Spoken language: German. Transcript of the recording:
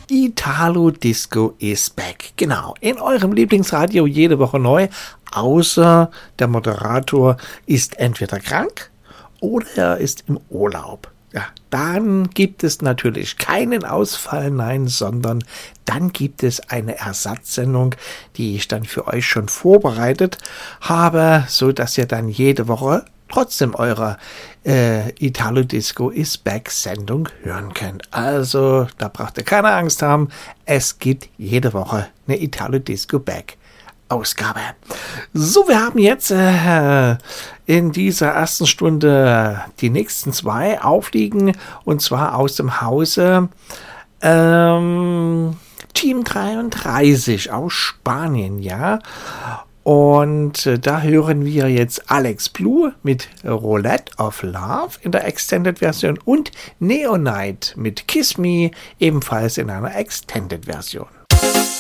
Italo Disco is back. Genau, in eurem Lieblingsradio jede Woche neu, außer der Moderator ist entweder krank oder er ist im Urlaub. Ja, dann gibt es natürlich keinen Ausfall, nein, sondern dann gibt es eine Ersatzsendung, die ich dann für euch schon vorbereitet habe, so dass ihr dann jede Woche trotzdem eure Italo Disco is Back Sendung hören könnt. Also, da braucht ihr keine Angst haben. Es gibt jede Woche eine Italo Disco Back Ausgabe. So, wir haben jetzt in dieser ersten Stunde die nächsten zwei aufliegen, und zwar aus dem Hause Team 33 aus Spanien, ja. Und da hören wir jetzt Alex Blue mit Roulette of Love in der Extended-Version und Neonite mit Kiss Me ebenfalls in einer Extended-Version.